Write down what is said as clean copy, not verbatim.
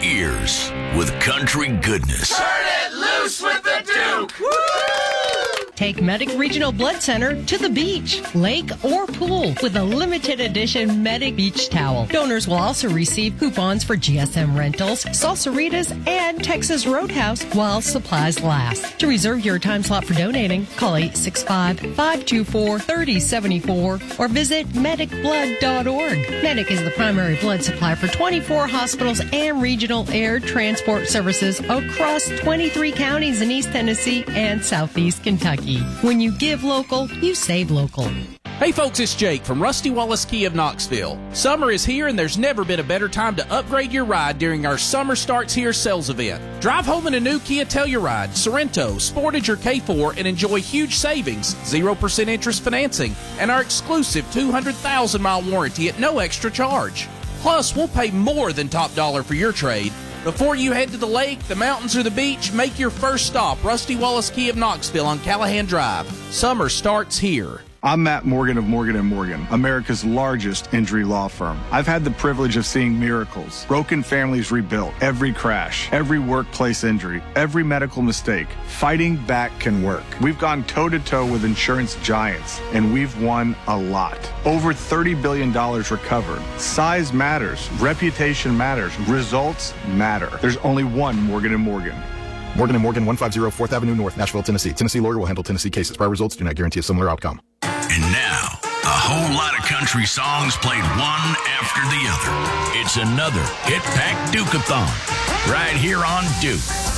ears with country goodness. Turn it loose with the Duke! Woo! Take Medic Regional Blood Center to the beach, lake, or pool with a limited edition Medic Beach Towel. Donors will also receive coupons for GSM Rentals, Salsaritas, and Texas Roadhouse while supplies last. To reserve your time slot for donating, call 865-524-3074 or visit medicblood.org. Medic is the primary blood supply for 24 hospitals and regional air transport services across 23 counties in East Tennessee and Southeast Kentucky. When you give local, you save local. Hey folks, it's Jake from Rusty Wallace Kia of Knoxville. Summer is here and there's never been a better time to upgrade your ride during our Summer Starts Here sales event. Drive home in a new Kia Telluride, Sorento, Sportage or K4 and enjoy huge savings, 0% interest financing, and our exclusive 200,000-mile warranty at no extra charge. Plus, we'll pay more than top dollar for your trade. Before you head to the lake, the mountains, or the beach, make your first stop, Rusty Wallace Kia of Knoxville on Callahan Drive. Summer starts here. I'm Matt Morgan of Morgan & Morgan, America's largest injury law firm. I've had the privilege of seeing miracles, broken families rebuilt, every crash, every workplace injury, every medical mistake. Fighting back can work. We've gone toe-to-toe with insurance giants, and we've won a lot. Over $30 billion recovered. Size matters. Reputation matters. Results matter. There's only one Morgan & Morgan. Morgan & Morgan, 150 4th Avenue North, Nashville, Tennessee. Tennessee lawyer will handle Tennessee cases. Prior results do not guarantee a similar outcome. And now, a whole lot of country songs played one after the other. It's another Hit Pack Duke-a-thon right here on Duke.